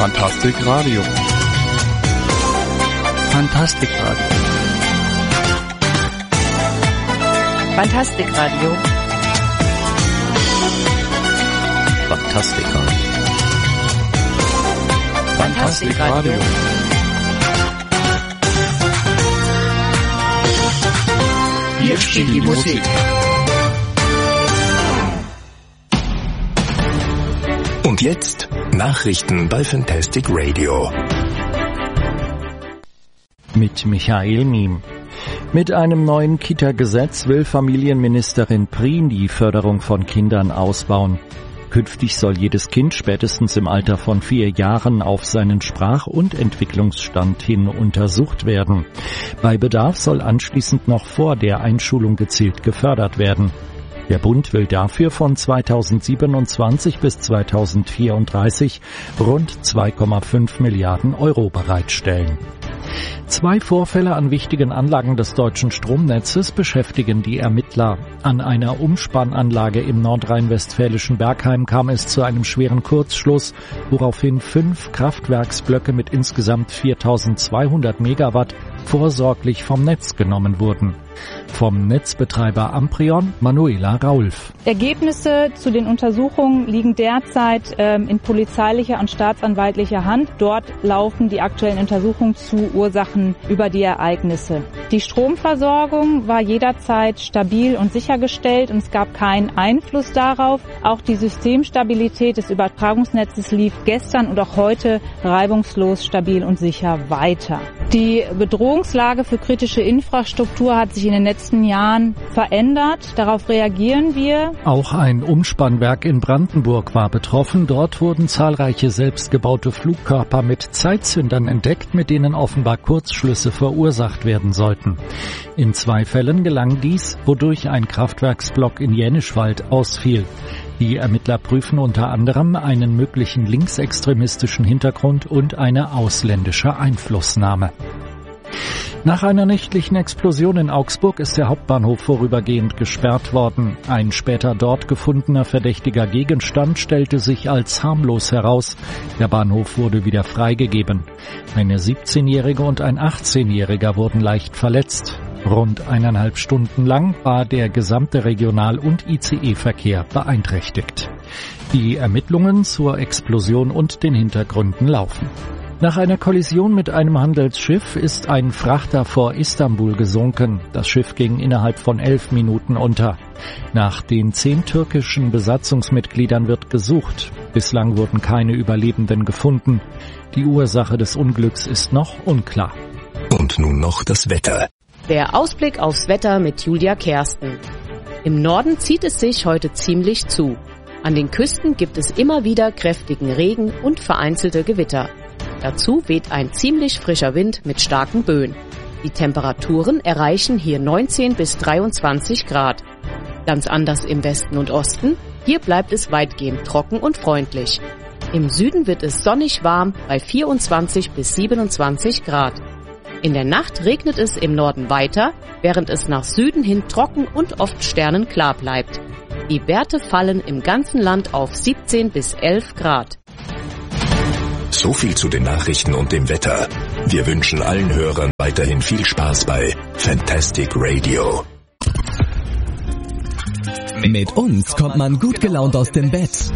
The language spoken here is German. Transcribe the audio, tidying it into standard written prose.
Fantastic Radio. Fantastic Radio. Fantastic Radio. Fantastic Radio. Fantastic Radio. Hier steht die Musik. Und jetzt Nachrichten bei Fantastic Radio. Mit Michael Miem. Mit einem neuen Kita-Gesetz will Familienministerin Prien die Förderung von Kindern ausbauen. Künftig soll jedes Kind spätestens im Alter von 4 Jahren auf seinen Sprach- und Entwicklungsstand hin untersucht werden. Bei Bedarf soll anschließend noch vor der Einschulung gezielt gefördert werden. Der Bund will dafür von 2027 bis 2034 rund 2,5 Milliarden Euro bereitstellen. 2 Vorfälle an wichtigen Anlagen des deutschen Stromnetzes beschäftigen die Ermittler. An einer Umspannanlage im nordrhein-westfälischen Bergheim kam es zu einem schweren Kurzschluss, woraufhin 5 Kraftwerksblöcke mit insgesamt 4.200 Megawatt vorsorglich vom Netz genommen wurden. Vom Netzbetreiber Amprion, Manuela Raulf. Ergebnisse zu den Untersuchungen liegen derzeit in polizeilicher und staatsanwaltlicher Hand. Dort laufen die aktuellen Untersuchungen zu Ursachen über die Ereignisse. Die Stromversorgung war jederzeit stabil und sichergestellt und es gab keinen Einfluss darauf. Auch die Systemstabilität des Übertragungsnetzes lief gestern und auch heute reibungslos, stabil und sicher weiter. Die Bedrohungslage für kritische Infrastruktur hat sich in den letzten Jahren verändert. Darauf reagieren wir. Auch ein Umspannwerk in Brandenburg war betroffen. Dort wurden zahlreiche selbstgebaute Flugkörper mit Zeitzündern entdeckt, mit denen offenbar Kurzschlüsse verursacht werden sollten. In 2 Fällen gelang dies, wodurch ein Kraftwerksblock in Jänischwald ausfiel. Die Ermittler prüfen unter anderem einen möglichen linksextremistischen Hintergrund und eine ausländische Einflussnahme. Nach einer nächtlichen Explosion in Augsburg ist der Hauptbahnhof vorübergehend gesperrt worden. Ein später dort gefundener verdächtiger Gegenstand stellte sich als harmlos heraus. Der Bahnhof wurde wieder freigegeben. Eine 17-Jährige und ein 18-Jähriger wurden leicht verletzt. Rund 1,5 Stunden lang war der gesamte Regional- und ICE-Verkehr beeinträchtigt. Die Ermittlungen zur Explosion und den Hintergründen laufen. Nach einer Kollision mit einem Handelsschiff ist ein Frachter vor Istanbul gesunken. Das Schiff ging innerhalb von 11 Minuten unter. Nach den 10 türkischen Besatzungsmitgliedern wird gesucht. Bislang wurden keine Überlebenden gefunden. Die Ursache des Unglücks ist noch unklar. Und nun noch das Wetter. Der Ausblick aufs Wetter mit Julia Kersten. Im Norden zieht es sich heute ziemlich zu. An den Küsten gibt es immer wieder kräftigen Regen und vereinzelte Gewitter. Dazu weht ein ziemlich frischer Wind mit starken Böen. Die Temperaturen erreichen hier 19 bis 23 Grad. Ganz anders im Westen und Osten. Hier bleibt es weitgehend trocken und freundlich. Im Süden wird es sonnig warm bei 24 bis 27 Grad. In der Nacht regnet es im Norden weiter, während es nach Süden hin trocken und oft sternenklar bleibt. Die Werte fallen im ganzen Land auf 17 bis 11 Grad. So viel zu den Nachrichten und dem Wetter. Wir wünschen allen Hörern weiterhin viel Spaß bei Fantastic Radio. Mit uns kommt man gut gelaunt aus dem Bett.